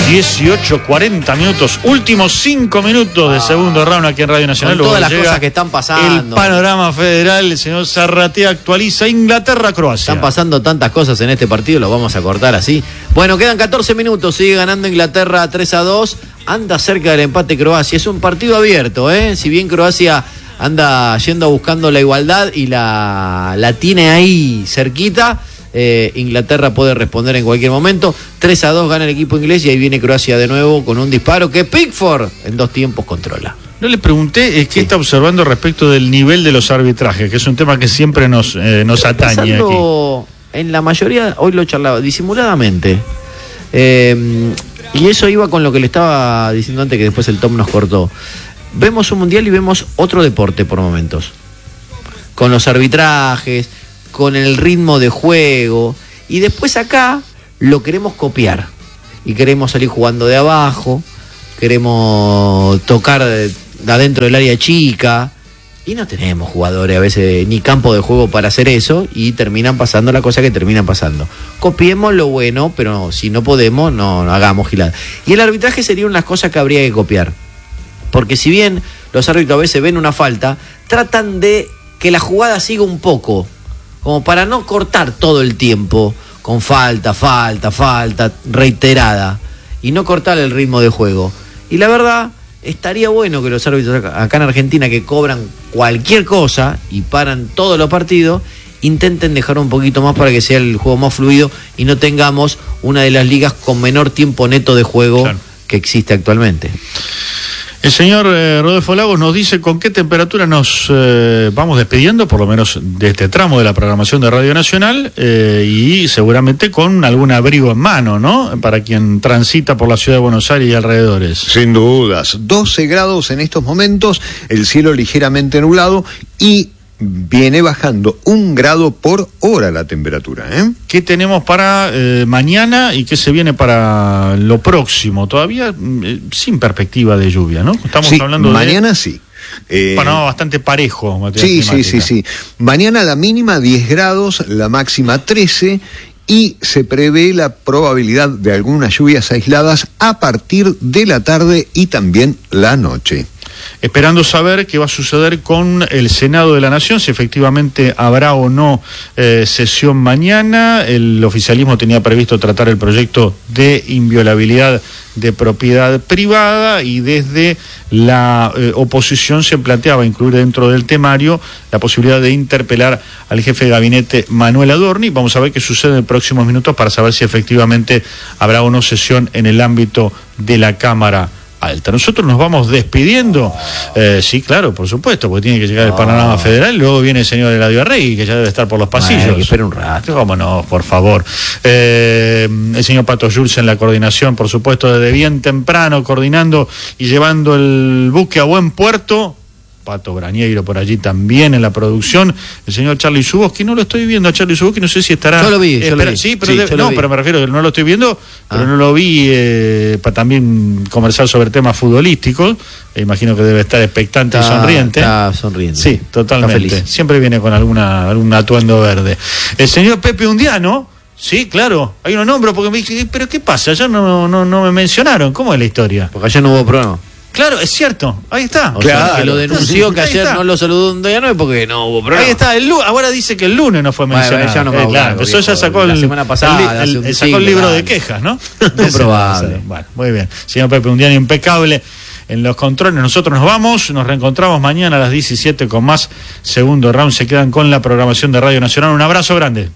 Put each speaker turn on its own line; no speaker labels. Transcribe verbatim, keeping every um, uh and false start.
dieciocho cuarenta minutos, últimos cinco minutos de segundo round aquí en Radio Nacional.
Con todas las cosas que están pasando.
El panorama federal, el señor Zarratea actualiza Inglaterra-Croacia.
Están pasando tantas cosas en este partido, lo vamos a cortar así. Bueno, quedan catorce minutos, sigue ganando Inglaterra tres a dos, anda cerca del empate Croacia. Es un partido abierto, ¿eh? Si bien Croacia anda yendo buscando la igualdad y la, la tiene ahí cerquita, Eh, Inglaterra puede responder en cualquier momento. tres a dos gana el equipo inglés y ahí viene Croacia de nuevo con un disparo que Pickford en dos tiempos controla.
No le pregunté eh, qué
Sí.
está observando respecto del nivel de los arbitrajes, que es un tema que siempre nos, eh, nos atañe aquí.
En la mayoría, hoy lo charlaba, disimuladamente. Eh, y eso iba con lo que le estaba diciendo antes, que después el Tom nos cortó. Vemos un mundial y vemos otro deporte por momentos. Con los arbitrajes, con el ritmo de juego, y después acá lo queremos copiar y queremos salir jugando de abajo, queremos tocar de, de adentro del área chica y no tenemos jugadores a veces ni campo de juego para hacer eso y terminan pasando la cosa que terminan pasando. Copiemos lo bueno, pero si no podemos no, no hagamos gilada. Y el arbitraje sería una cosa que habría que copiar, porque si bien los árbitros a veces ven una falta, tratan de que la jugada siga un poco, como para no cortar todo el tiempo con falta, falta, falta, reiterada, y no cortar el ritmo de juego. Y la verdad, estaría bueno que los árbitros acá en Argentina, que cobran cualquier cosa y paran todos los partidos, intenten dejar un poquito más para que sea el juego más fluido y no tengamos una de las ligas con menor tiempo neto de juego, claro, que existe actualmente.
El señor eh, Rodolfo Lagos nos dice con qué temperatura nos eh, vamos despidiendo, por lo menos de este tramo de la programación de Radio Nacional, eh, y seguramente con algún abrigo en mano, ¿no? Para quien transita por la ciudad de Buenos Aires y alrededores.
Sin dudas, doce grados en estos momentos, el cielo ligeramente nublado y viene bajando un grado por hora la temperatura, ¿eh?
¿Qué tenemos para eh, mañana y qué se viene para lo próximo? Todavía eh, sin perspectiva de lluvia, ¿no? Estamos
sí,
hablando
mañana
de...
sí. Eh,
panorama bastante parejo.
Sí, sí, sí, sí. Mañana la mínima diez grados, la máxima trece y se prevé la probabilidad de algunas lluvias aisladas a partir de la tarde y también la noche.
Esperando saber qué va a suceder con el Senado de la Nación, si efectivamente habrá o no eh, sesión mañana. El oficialismo tenía previsto tratar el proyecto de inviolabilidad de propiedad privada y desde la eh, oposición se planteaba incluir dentro del temario la posibilidad de interpelar al jefe de gabinete Manuel Adorni. Vamos a ver qué sucede en próximos minutos para saber si efectivamente habrá o no sesión en el ámbito de la Cámara Alta. Nosotros nos vamos despidiendo, eh, sí, claro, por supuesto, porque tiene que llegar el panorama federal, y luego viene el señor Eladio Arregui, que ya debe estar por los pasillos.
Bueno, espera un rato.
¿Cómo no? Por favor. Eh, el señor Pato Jules en la coordinación, por supuesto, desde bien temprano, coordinando y llevando el buque a buen puerto. Pato Brañeiro por allí también en la producción, el señor Charlie Zuboski, no lo estoy viendo a Charlie Zuboski, no sé si estará...
Yo lo vi,
eh,
yo
pero,
lo vi.
Sí, pero
sí,
de, no, pero me refiero que no lo estoy viendo, pero ah. no lo vi eh, para también conversar sobre temas futbolísticos. E imagino que debe estar expectante
está,
y sonriente.
Está sonriente.
Sí, totalmente. Siempre viene con alguna algún atuendo verde. El señor Pepe Undiano, sí, claro, hay un nombro porque me dije, pero ¿qué pasa? Ya no, no, no me mencionaron, ¿cómo es la historia?
Porque ayer no hubo programa.
Claro, es cierto, ahí está.
O claro, sea, que lo denunció que ayer
está.
No lo saludó un día, no es porque no hubo programa.
Ahí está, el lunes, ahora dice que el lunes no fue mencionado.
Bueno, ya no me
eh, claro, eso ya sacó
la
el,
semana pasada,
el, el, el, sacó el libro de quejas, ¿no?
No probable.
Bueno, muy bien. Señor Pepe Undiano, impecable en los controles. Nosotros nos vamos, nos reencontramos mañana a las diecisiete con más segundo round. Se quedan con la programación de Radio Nacional. Un abrazo grande.